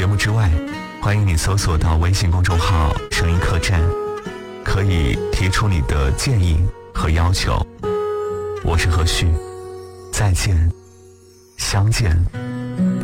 节目之外，欢迎你搜索到微信公众号声音客栈，可以提出你的建议和要求。我是何旭，再见，相见